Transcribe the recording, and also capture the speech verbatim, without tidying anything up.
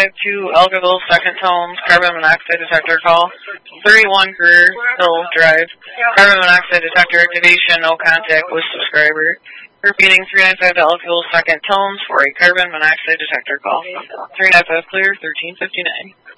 five two Elgaville, second tones, carbon monoxide detector call. thirty-one Greer Hill Drive, carbon monoxide detector activation, no contact with subscriber. Repeating three nine five Elgaville, second tones for a carbon monoxide detector call. three nine five clear, thirteen fifty-nine.